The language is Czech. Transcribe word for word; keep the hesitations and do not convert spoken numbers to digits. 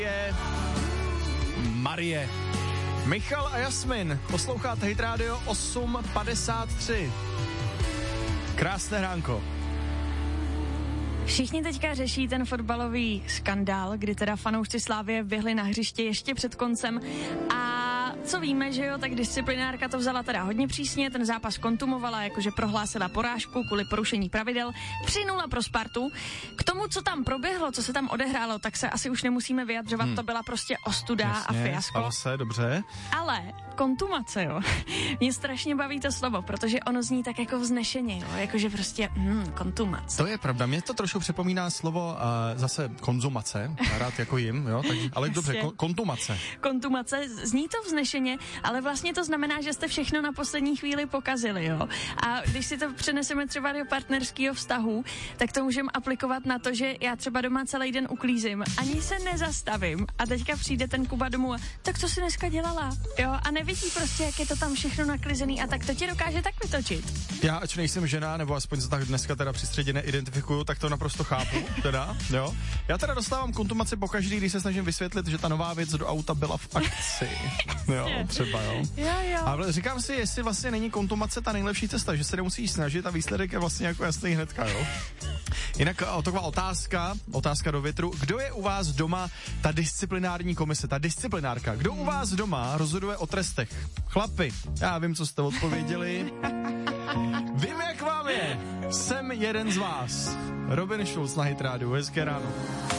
je Marie. Michal a Jasmin, posloucháte Hit Radio osm padesát tři. Krásné ránko. Všichni teďka řeší ten fotbalový skandál, kdy teda fanoušci Slávie běhli na hřiště ještě před koncem a co víme, že jo, tak disciplinárka to vzala teda hodně přísně, ten zápas kontumovala, jakože prohlásila porážku kvůli porušení pravidel, tři nula pro Spartu. K tomu, co tam proběhlo, co se tam odehrálo, tak se asi už nemusíme vyjadřovat, hmm. to byla prostě ostuda Jasně, a fiasko. Stalo se, dobře. Ale kontumace, jo, mě strašně baví to slovo, protože ono zní tak jako vznešeně, jo, jakože prostě hmm, kontumace. To je pravda, mě to trošku připomíná slovo uh, zase konzumace, rád jako jim, jo, tak, ale dobře, kon, kontumace. Kontumace, zní to vznešeně, ale vlastně to znamená, že jste všechno na poslední chvíli pokazili, jo. A když si to přeneseme třeba do partnerského vztahu, tak to můžeme aplikovat na to, že já třeba doma celý den uklízím, ani se nezastavím a teďka přijde ten Kuba domů a tak co si dneska dělala, jo, a nevidí prostě, jak je to tam všechno naklizený a tak to ti dokáže tak vytočit. Já, ač nejsem žena, nebo aspoň se tak dneska teda při středě neidentifikuju, tak to naprosto chápu, teda, jo. Já teda dostávám kontumaci pokaždý, když se snažím vysvětlit, že ta nová věc do auta byla v akci, jo, třeba, jo. Jo, jo. Ale říkám si, jestli vlastně není kontumace ta nejlepší cesta, že se nemusíš snažit a výsledek je vlastně jako jasný hnedka, jo. Jinak taková otázka, otázka do větru. Kdo je u vás doma ta disciplinární komise, ta disciplinárka? Kdo u vás doma rozhoduje o trestech? Chlapi, já vím, co jste odpověděli. Vím, jak vám je. Jsem jeden z vás. Robin Schulz na Hit Radio. Hezké ráno.